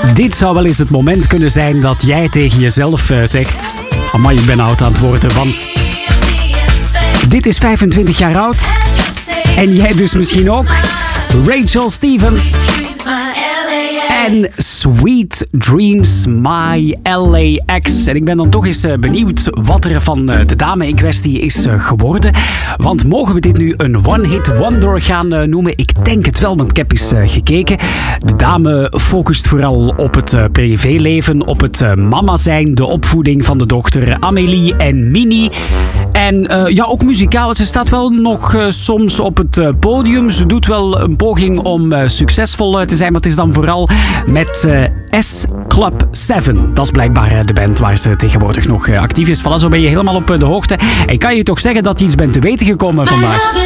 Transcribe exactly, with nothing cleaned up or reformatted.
Dit zou wel eens het moment kunnen zijn dat jij tegen jezelf uh, zegt... Amai, ik ben oud aan het worden, want... Dit is vijfentwintig jaar oud. En jij dus misschien ook. Rachel Stevens. En Sweet Dreams, My L A X. En ik ben dan toch eens benieuwd wat er van de dame in kwestie is geworden. Want mogen we dit nu een one-hit wonder gaan noemen? Ik denk het wel, want ik heb eens gekeken. De dame focust vooral op het privéleven, op het mama zijn, de opvoeding van de dochter Amélie en Minnie. En uh, ja, ook muzikaal. Ze staat wel nog uh, soms op het uh, podium. Ze doet wel een poging om uh, succesvol uh, te zijn. Maar het is dan vooral met uh, S Club zeven. Dat is blijkbaar uh, de band waar ze tegenwoordig nog uh, actief is. Voilà, zo ben je helemaal op uh, de hoogte. En kan je toch zeggen dat je iets bent te weten gekomen vandaag?